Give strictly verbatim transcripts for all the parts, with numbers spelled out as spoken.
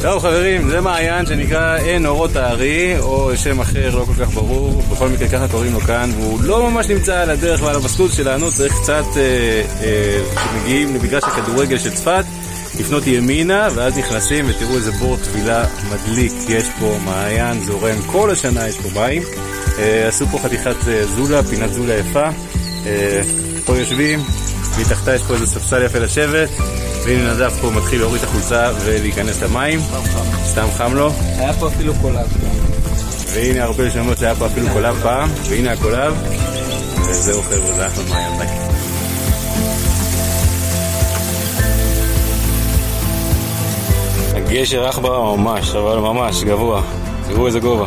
טוב חברים, זה מעיין שנקרא עין אורות הארי, או שם אחר לא כל כך ברור, בכל מקרה ככה קוראים לו כאן, והוא לא ממש נמצא על הדרך ועל המסלול שלנו, צריך קצת, כשמגיעים אה, אה, למגרש הכדורגל של צפת, לפנות ימינה, ואז נכנסים ותראו איזה בור טבילה מדליק, יש פה מעיין זורם, כל השנה יש פה מים, אה, עשו פה חתיכת זולה, פינת זולה יפה, אה, פה יושבים, מתחתה יש פה איזה ספסל יפה לשבת, והנה נדב פה מתחיל להוריד את החולצה ולהיכנס למים. סתם חם לו. היה פה אפילו קולב. והנה הרבה לשמות שהיה פה אפילו קולב פעם. והנה הקולב. וזהו חבר'ה, זה אחלה מעיין. ביי. הגשר עכברה ממש, אבל ממש גבוה. תראו איזה גובה.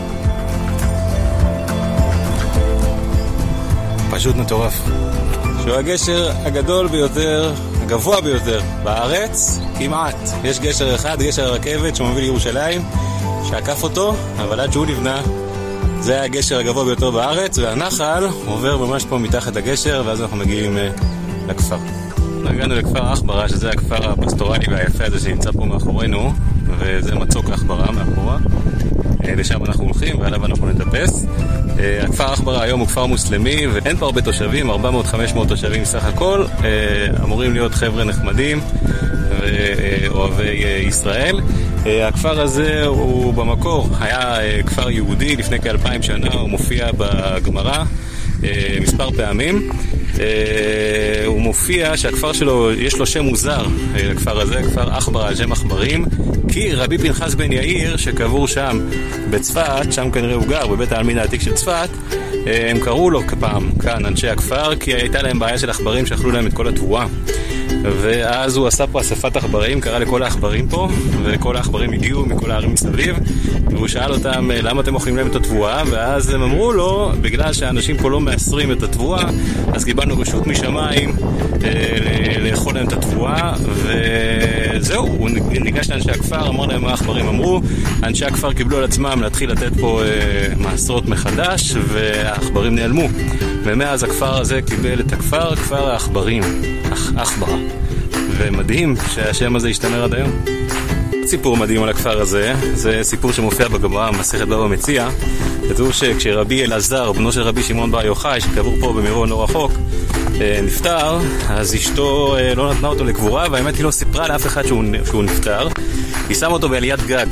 פשוט מטורף. שהוא הגשר הגדול ביותר, הגבוה ביותר בארץ, כמעט. יש גשר אחד, גשר הרכבת שמוביל לירושלים, שעקף אותו, אבל עד שהוא נבנה, זה היה הגשר הגבוה ביותר בארץ, והנחל עובר ממש פה מתחת הגשר, ואז אנחנו מגיעים לכפר. הגענו לכפר עכברה, שזה הכפר הפסטורלי והיפה הזה שנמצא פה מאחורינו, וזה מצוק עכברה מאחורה. לשם אנחנו הולכים ועליו אנחנו נטפס. הכפר עכברה היום הוא כפר מוסלמי ואין פה הרבה תושבים, ארבע מאות חמש מאות תושבים סך הכל, אמורים להיות חבר'ה נחמדים ואוהבי ישראל. הכפר הזה הוא במקור היה כפר יהודי לפני כאלפיים שנה, הוא מופיע בגמרא מספר פעמים. הוא מופיע שהכפר שלו יש לו שם מוזר לכפר הזה, כפר עכברה על שם עכברים, כי רבי פנחס בן יאיר שקבור שם בצפת, שם כנראה הוא גר בבית העלמין העתיק של צפת, הם קראו לו כפעם כאן אנשי הכפר, כי הייתה להם בעיה של עכברים שאכלו להם את כל התבואה, ואז הוא עשה פה אספת עכברים, קרא לכל העכברים פה, וכל העכברים הגיעו מכל הערים מסביב, והוא שאל אותם למה אתם אוכלים להם את התבואה, ואז הם אמרו לו בגלל שהאנשים פה לא מאסרים את התבואה, אז קיבלנו רשות משמיים לאכול להם את התבואה, וזהו, הוא ניגש לאנשי הכפר, אמר להם מה העכברים אמרו, אנשי הכפר קיבלו על עצמם להתחיל לתת פה מעשרות מחדש, והעכברים נעלמו, ומאז הכפר הזה קיבל את הכפר, כפר העכברים, עכברה, ומדהים שהשם הזה ישתמר עד היום. סיפור מדהים על הכפר הזה, זה סיפור שמופיע בגמרא, מסכת בבא מציעא. כתוב שכשרבי אלעזר, בנו של רבי שמעון בר יוחאי, שקבור פה במירון לא רחוק, נפטר, אז אשתו לא נתנה אותו לקבורה, והאמת היא לא סיפרה לאף אחד שהוא, שהוא נפטר. היא שמה אותו בעליית גג,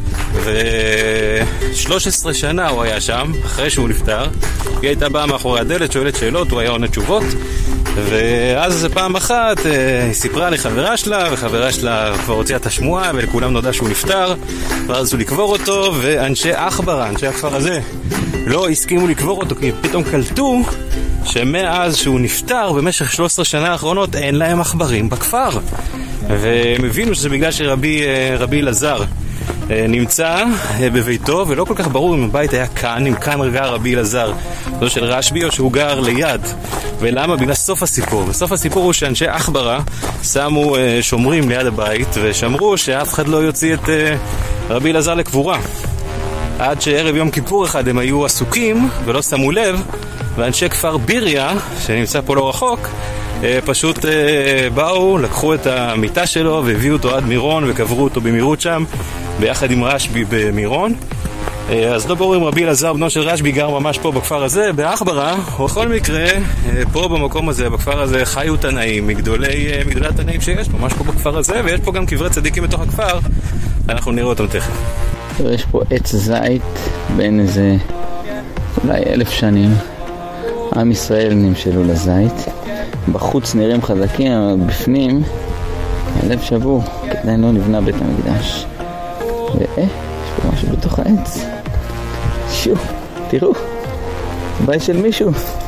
ו-שלוש עשרה שנה הוא היה שם, אחרי שהוא נפטר. היא הייתה באה מאחורי הדלת, שואלת שאלות, הוא היה עונה תשובות, ואז פעם אחת היא סיפרה לחברה שלה, וחברה שלה כבר הוציאה את השמועה, ולכולם נודע שהוא נפטר, ואז הוא לקבור אותו, ואנשי עכברה, אנשי הכפר הזה, לא הסכימו לקבור אותו, כי פתאום קלטו שמאז שהוא נפטר, במשך שלוש עשרה שנה האחרונות, אין להם עכברים בכפר. והם הבינו שזה בגלל שרבי רבי אלעזר נמצא בביתו, ולא כל כך ברור אם הבית היה כאן, אם כאן גר רבי אלעזר, זו של רשב"י, או שהוא גר ליד. ולמה? בגלל סוף הסיפור. בסוף הסיפור הוא שאנשי עכברה שמו שומרים ליד הבית, ושמרו שאף אחד לא יוציא את רבי אלעזר לקבורה. עד שערב יום כיפור אחד הם היו עסוקים ולא שמו לב, ואנשי כפר ביריה, שנמצא פה לא רחוק, פשוט באו, לקחו את המיטה שלו והביאו אותו עד מירון וקברו אותו במהירות שם ביחד עם רשב"י במירון. אז לא ברור אם רבי אלעזר בנו של רשב"י גר ממש פה בכפר הזה בעכברה, ובכל מקרה פה במקום הזה, בכפר הזה, חיו תנאים מגדולי, מגדולי התנאים שיש ממש פה בכפר הזה, ויש פה גם קברי צדיקים בתוך הכפר, אנחנו נראה אותם תכף. יש פה עץ זית בין איזה אולי אלף שנים, עם ישראל נמשלו לזית, בחוץ נראים חזקים, אבל בפנים הלב שבור, כדאי לא נבנה בית המקדש. ואה, יש פה משהו בתוך העץ. שו, תראו, בית של מישהו.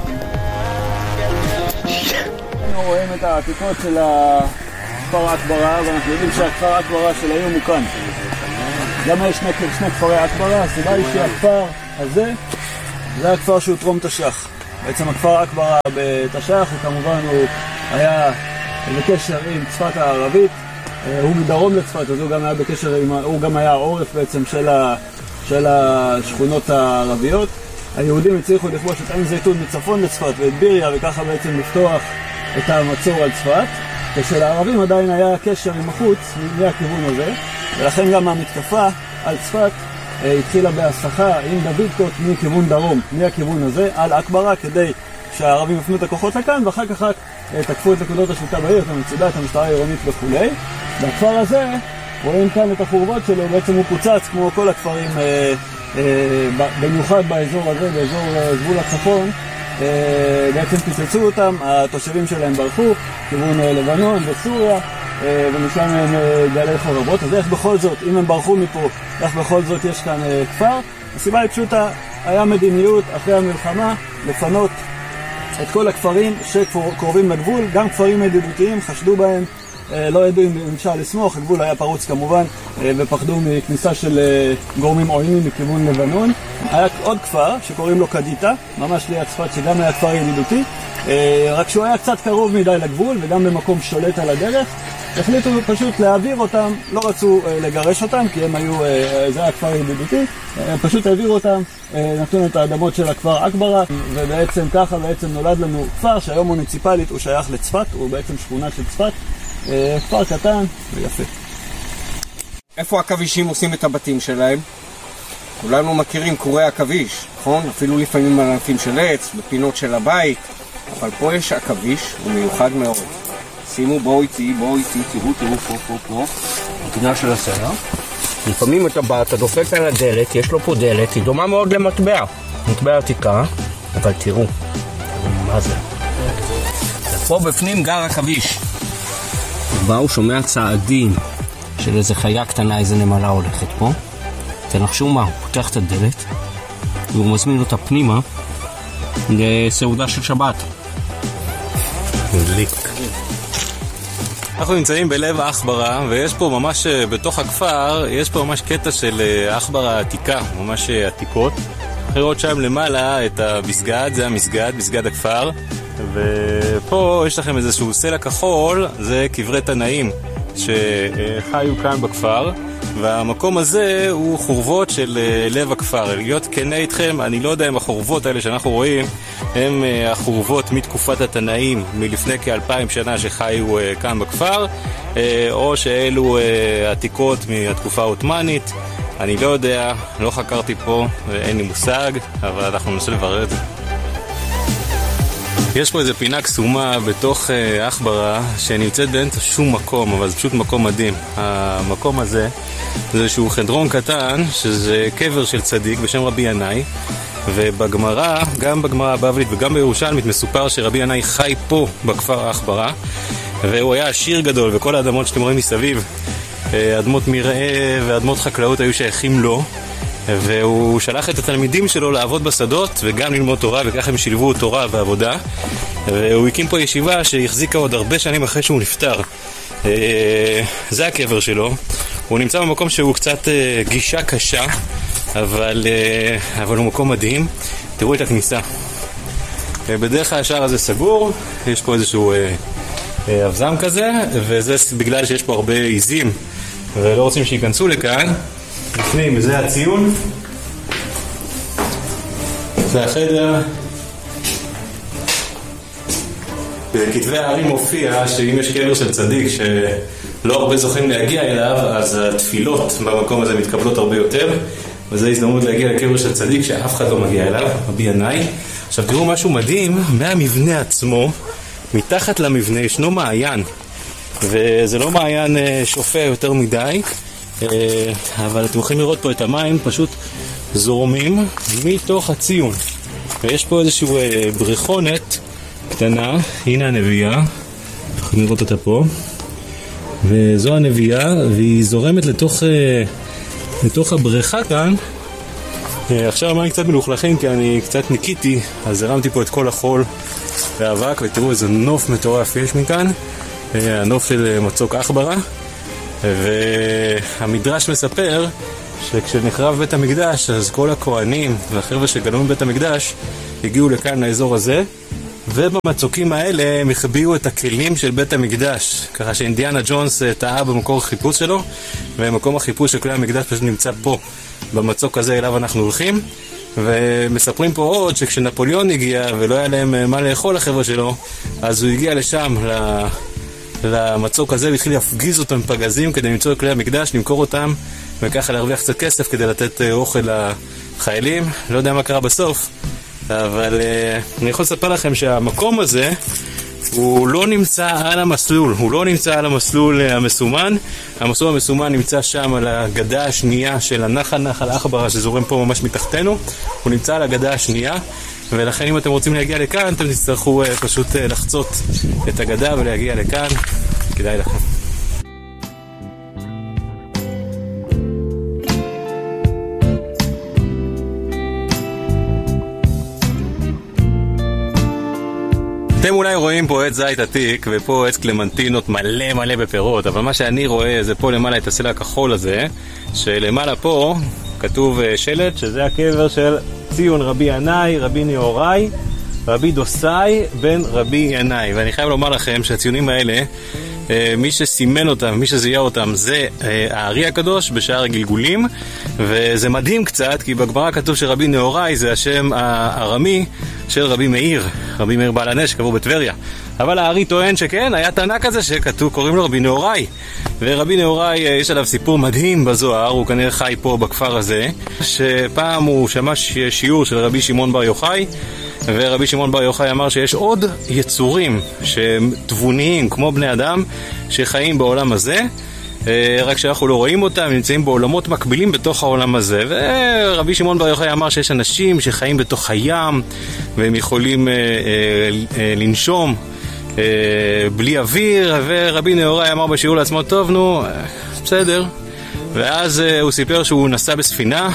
אנחנו רואים את העתיקות של הכפר עכברה, ואנחנו יודעים שהכפר עכברה של היום הוא כאן. למה יש שני, שני כפרי עכברה? הסיבה היא שהכפר הזה זה הכפר שהוא טרום תש"ח. בעצם הכפר עכברה בתש"ח, וכמובן הוא היה בקשר עם צפת הערבית, הוא מדרום לצפת, אז הוא גם היה בקשר עם, הוא גם היה העורף בעצם של, ה, של השכונות הערביות. היהודים הצליחו לכבוש את עין זיתון מצפון לצפת ואת ביריה, וככה בעצם לפתוח את המצור על צפת. כשלערבים עדיין היה קשר עם החוץ מהכיוון הזה, ולכן גם המתקפה על צפת התחילה בהסחה עם דוידקוט מכיוון דרום, מהכיוון הזה, על עכברה, כדי שהערבים יפנו את הכוחות לכאן, ואחר כך רק תקפו את נקודות השליטה בעיר, את המצודה, את המשטרה העירונית וכו'. בכפר הזה רואים כאן את החורבות שלו, בעצם הוא פוצץ כמו כל הכפרים, אה, אה, במיוחד באזור הזה, באזור אה, גבול הצפון, אה, בעצם פיצצו אותם, התושבים שלהם ברחו, כיוון אה, לבנון וסוריה, אה, ומשם הם אה, גלי חורבות. אז איך בכל זאת, אם הם ברחו מפה, איך בכל זאת יש כאן אה, כפר? הסיבה היא פשוטה, היה מדיניות אחרי המלחמה לפנות את כל הכפרים שקרובים לגבול, גם כפרים ידידותיים, חשדו בהם, לא ידעו אם אפשר לסמוך, הגבול היה פרוץ כמובן, ופחדו מכניסה של גורמים עוינים מכיוון לבנון. היה עוד כפר שקוראים לו קדיטה, ממש ליד צפת, שגם היה כפר ידידותי, רק שהוא היה קצת קרוב מדי לגבול וגם במקום שולט על הדרך. החליטו פשוט להעביר אותם, לא רצו לגרש אותם כי הם היו, זה היה כפר ידידותי, פשוט העבירו אותם, נתנו את האדמות של הכפר עכברה, ובעצם ככה בעצם נולד לנו כפר שהיום מוניציפלית הוא שייך לצפת, הוא בעצם שכונה של צפת, כפר קטן ויפה. איפה הכבישים עושים את הבתים שלהם? כולנו מכירים קורי הכביש, נכון? אפילו לפעמים על ענפים של עץ, בפינות של הבית, אבל פה יש הכביש, הוא מיוחד מאוד. שימו, בואו איתי, בואו איתי, תראו, תראו, פה, פה, פה, הפינה של הסלע. לפעמים אתה בא, אתה דופק על הדלת, יש לו פה דלת, היא דומה מאוד למטבע. מטבע עתיקה, אבל תראו, תראו מה זה. פה בפנים גר הכביש. והוא שומע צעדים של איזה חיה קטנה, איזה נמלה הולכת פה. תנחשו מה, הוא פותח את הדלת, והוא מזמין אותה פנימה לסעודה של שבת. מדליק. אנחנו נמצאים בלב עכברה, ויש פה ממש בתוך הכפר, יש פה ממש קטע של עכברה עתיקה, ממש עתיקות. לראות שם למעלה את המסגד, זה המסגד, מסגד הכפר, ופה יש לכם איזשהו סלע כחול, זה קברי תנאים שחיו כאן בכפר, והמקום הזה הוא חורבות של לב הכפר. להיות כנה איתכם, אני לא יודע אם החורבות האלה שאנחנו רואים הם החורבות מתקופת התנאים מלפני כאלפיים שנה שחיו כאן בכפר, או שאלו עתיקות מהתקופה העות'מאנית. אני לא יודע, לא חקרתי פה ואין לי מושג, אבל אנחנו ננסה לברר את זה. יש פה איזה פינה קסומה בתוך עכברה שנמצאת באמצע שום מקום, אבל זה פשוט מקום מדהים. המקום הזה זה איזשהו חדרון קטן, שזה קבר של צדיק בשם רבי ינאי, ובגמרא, גם בגמרא הבבלית וגם בירושלמית מסופר שרבי ינאי חי פה בכפר עכברה, והוא היה עשיר גדול, וכל האדמות שאתם רואים מסביב, אדמות מרעה ואדמות חקלאות היו שייכים לו, והוא שלח את התלמידים שלו לעבוד בשדות וגם ללמוד תורה, וככה הם שילבו תורה ועבודה, והוא הקים פה ישיבה שהחזיקה עוד הרבה שנים אחרי שהוא נפטר. זה הקבר שלו. הוא נמצא במקום שהוא קצת גישה קשה, אבל, אבל הוא מקום מדהים. תראו את הכניסה. בדרך כלל השער הזה סגור, יש פה איזשהו אבזם כזה, וזה בגלל שיש פה הרבה עיזים ולא רוצים שיכנסו לכאן. בפנים, זה הציון, זה החדר. בכתבי הערים מופיע שאם יש קבר של צדיק שלא הרבה זוכים להגיע אליו, אז התפילות במקום הזה מתקבלות הרבה יותר, וזו הזדמנות להגיע לקבר של צדיק שאף אחד לא מגיע אליו, רבי ינאי. עכשיו תראו משהו מדהים, מהמבנה עצמו, מתחת למבנה ישנו מעיין, וזה לא מעיין שופע יותר מדי, אבל אתם יכולים לראות פה את המים פשוט זורמים מתוך הציון, ויש פה איזשהו בריכונת קטנה. הנה הנביאה, יכולים לראות אותה פה, וזו הנביאה, והיא זורמת לתוך לתוך הבריכה כאן. עכשיו המים קצת מלוכלכים כי אני קצת ניקיתי, אז הרמתי פה את כל החול והאבק, ותראו איזה נוף מטורף יש מכאן, הנוף של מצוק עכברה. והמדרש מספר שכשנחרב בית המקדש, אז כל הכהנים והחבר'ה שגלו מבית המקדש הגיעו לכאן לאזור הזה, ובמצוקים האלה הם החביאו את הכלים של בית המקדש, ככה שאינדיאנה ג'ונס טעה במקור החיפוש שלו, ומקום החיפוש של כלי המקדש פשוט נמצא פה במצוק הזה אליו אנחנו הולכים. ומספרים פה עוד שכשנפוליאון הגיע ולא היה להם מה לאכול לחבר'ה שלו, אז הוא הגיע לשם למצוק הזה והתחיל להפגיז אותם פגזים כדי למצוא את כלי המקדש, למכור אותם וככה להרוויח קצת כסף כדי לתת אוכל לחיילים. לא יודע מה קרה בסוף, אבל אני יכול לספר לכם שהמקום הזה הוא לא נמצא על המסלול, הוא לא נמצא על המסלול המסומן. המסלול המסומן נמצא שם על הגדה השנייה של הנחל, נחל אחברה שזורם פה ממש מתחתנו. הוא נמצא על הגדה השנייה, ולכן אם אתם רוצים להגיע לכאן אתם תצטרכו פשוט לחצות את הגדה ולהגיע לכאן. כדאי לכם. אתם אולי רואים פה עץ זית עתיק ופה עץ קלמנטינות מלא מלא בפירות, אבל מה שאני רואה זה פה למעלה את הסלע הכחול הזה, שלמעלה פה כתוב שלט שזה הקבר של ציון רבי ינאי, רבי נהוראי, רבי דוסאי בן רבי ינאי. ואני חייב לומר לכם שהציונים האלה, מי שסימן אותם, מי שזיהה אותם זה הארי הקדוש בשער הגלגולים. וזה מדהים קצת כי בגמרא כתוב שרבי נהוראי זה השם הארמי של רבי מאיר, רבי מאיר בעל הנש שקבור בטבריה. אבל הארי טוען שכן, היה תנא כזה שכתוב, קוראים לו רבי נהוראי. ורבי נהוראי יש עליו סיפור מדהים בזוהר, הוא כנראה חי פה בכפר הזה, שפעם הוא שמע שיעור של רבי שמעון בר יוחאי, ורבי שמעון בר יוחאי אמר שיש עוד יצורים שהם תבוניים כמו בני אדם שחיים בעולם הזה, רק שאנחנו לא רואים אותם, הם נמצאים בעולמות מקבילים בתוך העולם הזה. ורבי שמעון בר יוחאי אמר שיש אנשים שחיים בתוך הים והם יכולים אה, אה, לנשום אה, בלי אוויר. ורבי נהוראי אמר בשיעור לעצמו, טוב נו, בסדר. ואז אה, הוא סיפר שהוא נסע בספינה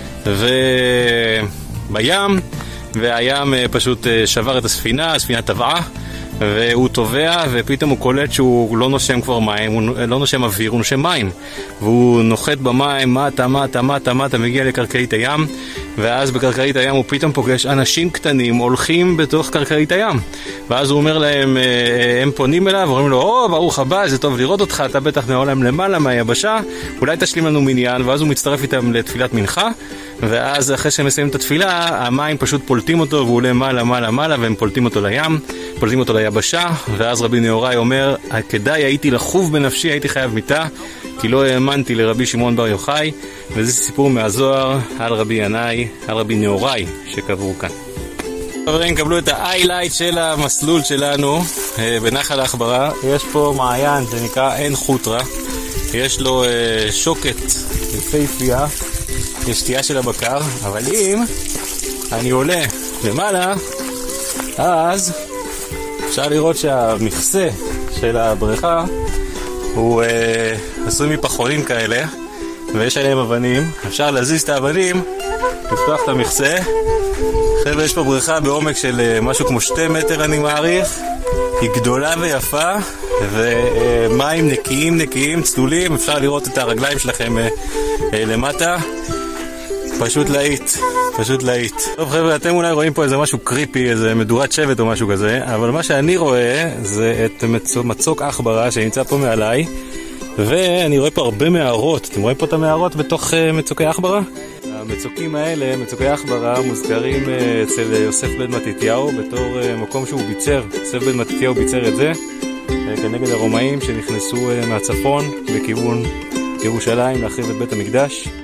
ובים, והים אה, פשוט אה, שבר את הספינה, הספינה טבעה והוא טובע, ופתאום הוא קולט שהוא לא נושם כבר מים, הוא לא נושם אוויר, הוא נושם מים, והוא נוחת במים, מטה, מטה, מטה, מטה, מגיע לקרקעית הים. ואז בקרקעית הים הוא פתאום פוגש אנשים קטנים הולכים בתוך קרקעית הים, ואז הוא אומר להם, הם פונים אליו, אומרים לו, או, ברוך הבא, זה טוב לראות אותך, אתה בטח מעולם למעלה מהיבשה, אולי תשלים לנו מניין. ואז הוא מצטרף איתם לתפילת מנחה, ואז אחרי שהם מסיימים את התפילה, המים פשוט פולטים אותו והוא עולה מעלה מעלה מעלה, והם פולטים אותו לים, פולטים אותו ליבשה. ואז רבי נהוראי אומר, כדאי הייתי לחוב בנפשי, הייתי חייב מיתה, כי לא האמנתי לרבי שמעון בר יוחאי. וזה סיפור מהזוהר על רבי ינאי, על רבי נהוראי שקברו כאן. חברים, קבלו את האיילייט של המסלול שלנו בנחל אחברה. יש פה מעיין שנקרא עין חוטרה, יש לו שוקת יפהפייה, יש שתייה של הבקר. אבל אם אני עולה למעלה, אז אפשר לראות שהמכסה של הבריכה הוא אה, עשוי מפחונים כאלה, ויש עליהם אבנים. אפשר להזיז את האבנים, לפתוח את המכסה. חבר'ה, יש פה בריכה בעומק של אה, משהו כמו שתי מטר אני מעריך. היא גדולה ויפה, ומים אה, נקיים נקיים, צלולים. אפשר לראות את הרגליים שלכם אה, אה, למטה. פשוט להיט, פשוט להיט. טוב חבר'ה, אתם אולי רואים פה איזה משהו קריפי, איזה מדורת שבט או משהו כזה, אבל מה שאני רואה זה את מצוק אחברה שנמצא פה מעליי, ואני רואה פה הרבה מערות. אתם רואים פה את המערות בתוך uh, מצוקי אחברה? המצוקים האלה, מצוקי אחברה, מוזכרים uh, אצל יוסף בן מתתיהו בתור uh, מקום שהוא ביצר. יוסף בן מתתיהו ביצר את זה uh, כנגד הרומאים שנכנסו uh, מהצפון בכיוון ירושלים להחריב את בית המקדש.